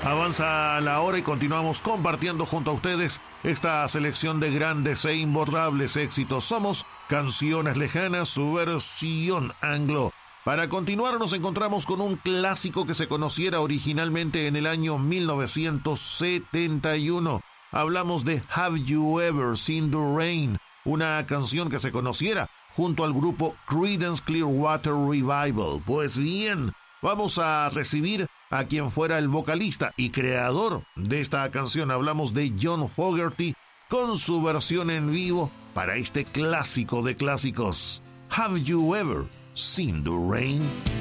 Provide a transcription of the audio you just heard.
Avanza la hora y continuamos compartiendo junto a ustedes esta selección de grandes e imborrables éxitos. Somos Canciones Lejanas, su versión anglo. Para continuar nos encontramos con un clásico que se conociera originalmente en el año 1971. Hablamos de Have You Ever Seen the Rain, una canción que se conociera junto al grupo Creedence Clearwater Revival. Pues bien, vamos a recibir a quien fuera el vocalista y creador de esta canción. Hablamos de John Fogerty con su versión en vivo para este clásico de clásicos. Have You Ever Seen the Rain?